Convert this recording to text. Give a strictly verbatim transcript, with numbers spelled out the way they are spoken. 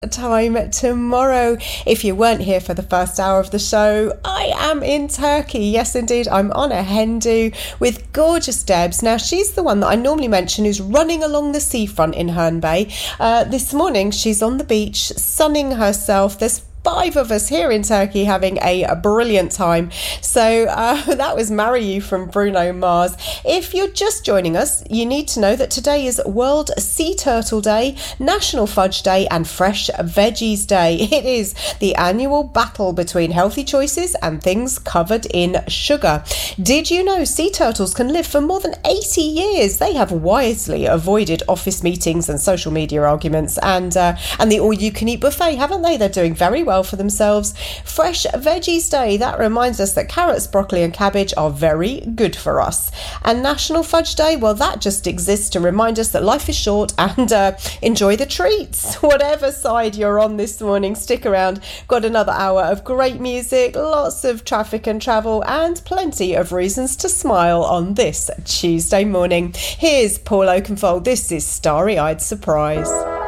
time tomorrow. If you weren't here for the first hour of the show, I am in Turkey. Yes, indeed, I'm on a hen do with gorgeous Debs. Now, she's the one that I normally mention who's running along the seafront in Herne Bay. Uh, this morning, she's on the beach, sunning herself. There's five of us here in Turkey having a, a brilliant time. So uh, that was Marry You from Bruno Mars. If you're just joining us, you need to know that today is World Sea Turtle Day, National Fudge Day and Fresh Veggies Day. It is the annual battle between healthy choices and things covered in sugar. Did you know sea turtles can live for more than eighty years? They have wisely avoided office meetings and social media arguments and, uh, and the all-you-can-eat buffet, haven't they? They're doing very well for themselves. Fresh Veggies Day, that reminds us that carrots, broccoli and cabbage are very good for us. And National Fudge Day, well, that just exists to remind us that life is short and uh, enjoy the treats. Whatever side you're on this morning, stick around. Got another hour of great music, lots of traffic and travel and plenty of reasons to smile on this Tuesday morning. Here's Paul Oakenfold. This is Starry Eyed Surprise.